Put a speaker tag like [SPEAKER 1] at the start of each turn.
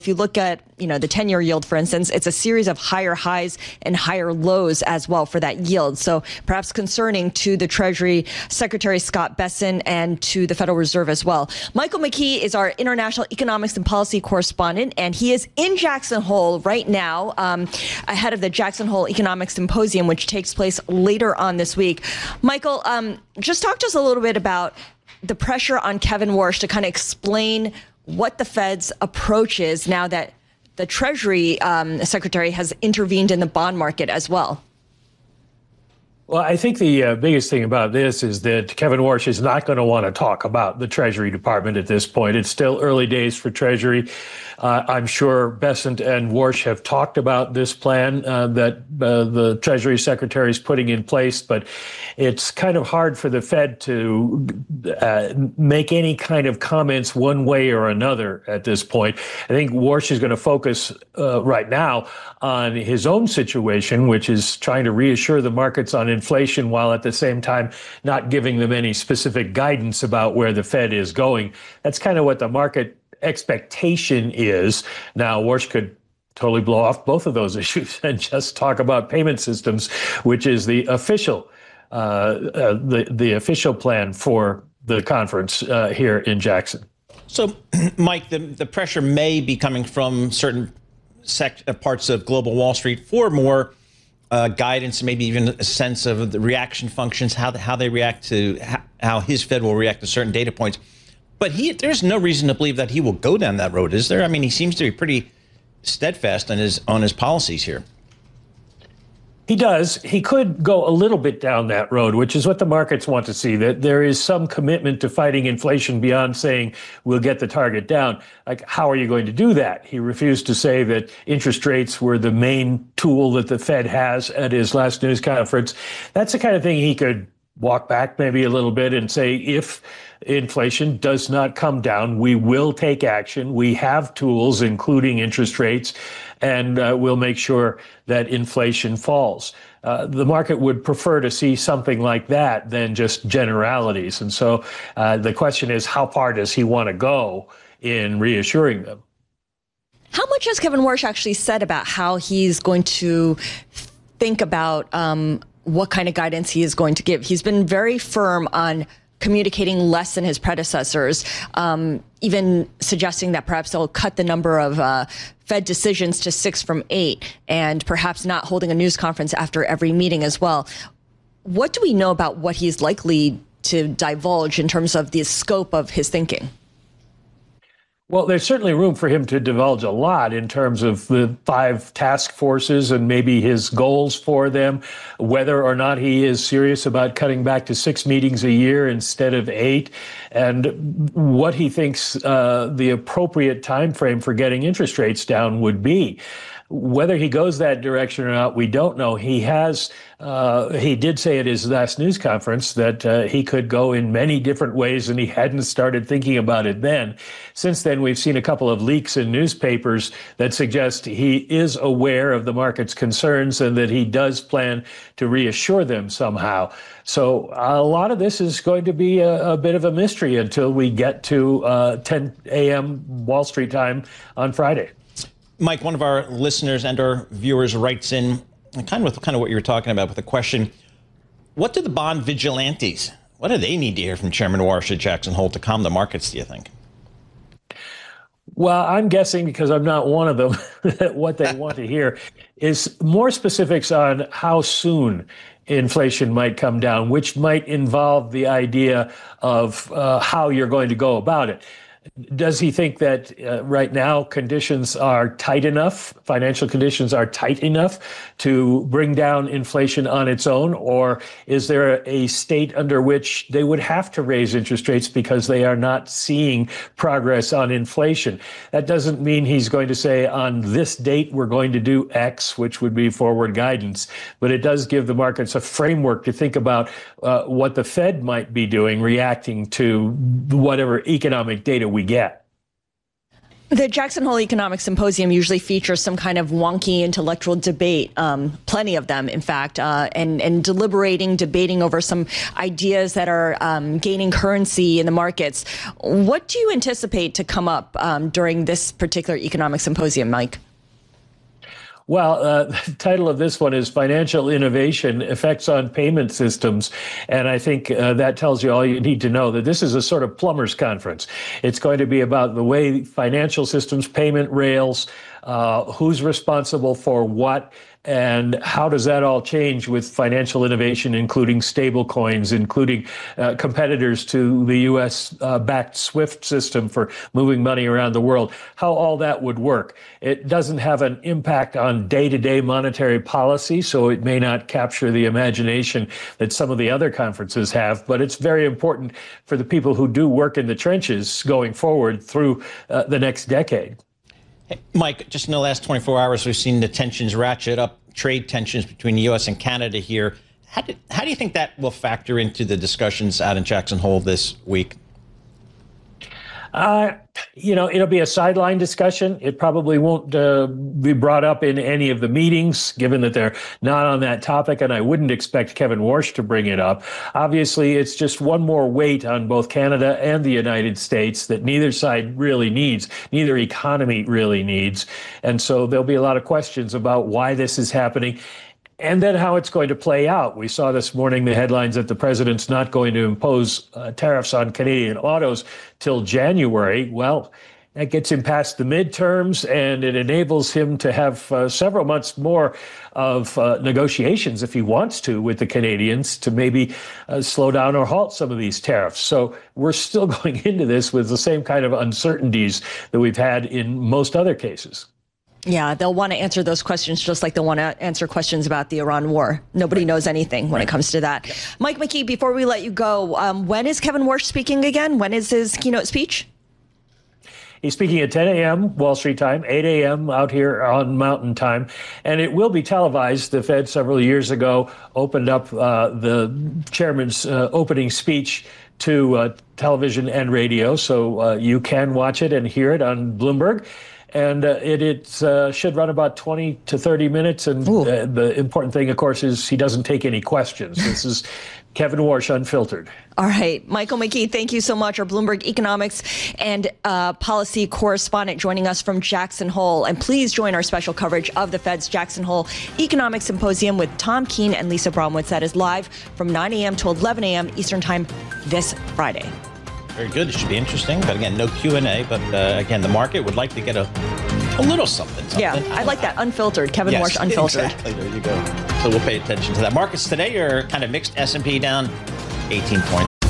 [SPEAKER 1] If you look at, the 10-year yield, for instance, it's a series of higher highs and higher lows as well for that yield. So perhaps concerning to the Treasury Secretary Scott Bessent and to the Federal Reserve as well. Michael McKee is our international economics and policy correspondent, and he is in Jackson Hole right now, ahead of the Jackson Hole Economics Symposium, which takes place later on this week. Michael, just talk to us a little bit about the pressure on Kevin Warsh to kind of explain what the Fed's approach is now that the Treasury Secretary has intervened in the bond market as well.
[SPEAKER 2] Well, I think the biggest thing about this is that Kevin Warsh is not going to want to talk about the Treasury Department at this point. It's still early days for Treasury. I'm sure Bessent and Warsh have talked about this plan that the Treasury Secretary is putting in place, but it's kind of hard for the Fed to make any kind of comments one way or another at this point. I think Warsh is going to focus right now on his own situation, which is trying to reassure the markets on inflation while at the same time not giving them any specific guidance about where the Fed is going. That's kind of what the market expectation is. Now, Warsh could totally blow off both of those issues and just talk about payment systems, which is the official the official plan for the conference here in Jackson.
[SPEAKER 3] So, Mike, the pressure may be coming from certain parts of global Wall Street for more guidance, maybe even a sense of the reaction functions, how they react to how his Fed will react to certain data points. But there's no reason to believe that he will go down that road, is there? I mean, he seems to be pretty steadfast on his policies here.
[SPEAKER 2] He does. He could go a little bit down that road, which is what the markets want to see, that there is some commitment to fighting inflation beyond saying we'll get the target down. Like, how are you going to do that? He refused to say that interest rates were the main tool that the Fed has at his last news conference. That's the kind of thing he could walk back maybe a little bit and say, if inflation does not come down, we will take action. We have tools, including interest rates, and we'll make sure that inflation falls. The market would prefer to see something like that than just generalities. And so the question is, how far does he want to go in reassuring them?
[SPEAKER 1] How much has Kevin Warsh actually said about how he's going to think about what kind of guidance he is going to give? He's been very firm on communicating less than his predecessors, even suggesting that perhaps they'll cut the number of Fed decisions to 6 from 8, and perhaps not holding a news conference after every meeting as well. What do we know about what he's likely to divulge in terms of the scope of his thinking?
[SPEAKER 2] Well, there's certainly room for him to divulge a lot in terms of the 5 task forces and maybe his goals for them, whether or not he is serious about cutting back to 6 meetings a year instead of 8, and what he thinks the appropriate time frame for getting interest rates down would be. Whether he goes that direction or not, we don't know. He did say at his last news conference that he could go in many different ways, and he hadn't started thinking about it then. Since then, we've seen a couple of leaks in newspapers that suggest he is aware of the market's concerns and that he does plan to reassure them somehow. So a lot of this is going to be a bit of a mystery until we get to 10 a.m. Wall Street time on Friday.
[SPEAKER 3] Mike, one of our listeners and our viewers writes in kind of what you were talking about with a question. What do the bond vigilantes, what do they need to hear from Chairman Warsh at Jackson Hole to calm the markets, do you think?
[SPEAKER 2] Well, I'm guessing, because I'm not one of them, that what they want to hear is more specifics on how soon inflation might come down, which might involve the idea of how you're going to go about it. Does he think that right now conditions are tight enough, financial conditions are tight enough to bring down inflation on its own? Or is there a state under which they would have to raise interest rates because they are not seeing progress on inflation? That doesn't mean he's going to say on this date we're going to do X, which would be forward guidance. But it does give the markets a framework to think about what the Fed might be doing, reacting to whatever economic data we get.
[SPEAKER 1] The Jackson Hole Economic Symposium usually features some kind of wonky intellectual debate, plenty of them, in fact, and debating over some ideas that are gaining currency in the markets. What do you anticipate to come up during this particular economic symposium, Mike?
[SPEAKER 2] Well, the title of this one is Financial Innovation, Effects on Payment Systems. And I think that tells you all you need to know, that this is a sort of plumber's conference. It's going to be about the way financial systems, payment rails, who's responsible for what, and how does that all change with financial innovation, including stable coins, including competitors to the U.S.-backed SWIFT system for moving money around the world, how all that would work. It doesn't have an impact on day-to-day monetary policy, so it may not capture the imagination that some of the other conferences have, but it's very important for the people who do work in the trenches going forward through the next decade.
[SPEAKER 3] Hey, Mike, just in the last 24 hours, we've seen the tensions ratchet up, trade tensions between the U.S. and Canada here. How do you think that will factor into the discussions out in Jackson Hole this week? It'll be a sideline discussion. It probably won't be brought up in any of the meetings, given that they're not on that topic, and I wouldn't expect Kevin Warsh to bring it up. Obviously, it's just one more weight on both Canada and the United States that neither side really needs, neither economy really needs. And so there'll be a lot of questions about why this is happening, and then how it's going to play out. We saw this morning the headlines that the president's not going to impose tariffs on Canadian autos till January. Well, that gets him past the midterms, and it enables him to have several months more of negotiations, if he wants to, with the Canadians to maybe slow down or halt some of these tariffs. So we're still going into this with the same kind of uncertainties that we've had in most other cases.
[SPEAKER 1] Yeah, they'll want to answer those questions just like they'll want to answer questions about the Iran war. Nobody knows anything when it comes to that. Yep. Mike McKee, before we let you go, when is Kevin Warsh speaking again? When is his keynote speech?
[SPEAKER 2] He's speaking at 10 a.m. Wall Street time, 8 a.m. out here on Mountain time, and it will be televised. The Fed several years ago opened up the chairman's opening speech to television and radio, so you can watch it and hear it on Bloomberg. And it should run about 20 to 30 minutes. And the important thing, of course, is he doesn't take any questions. This is Kevin Warsh Unfiltered.
[SPEAKER 1] All right. Michael McKee, thank you so much. Our Bloomberg economics and policy correspondent joining us from Jackson Hole. And please join our special coverage of the Fed's Jackson Hole Economic Symposium with Tom Keene and Lisa Bromwitz. That is live from 9 a.m. to 11 a.m. Eastern Time this Friday.
[SPEAKER 3] Very good. It should be interesting. But again, no Q&A. But again, the market would like to get a little something.
[SPEAKER 1] Yeah, I like that. Unfiltered. Kevin Warsh Unfiltered.
[SPEAKER 3] Exactly. There you go. So we'll pay attention to that. Markets today are kind of mixed. S&P down 18 points.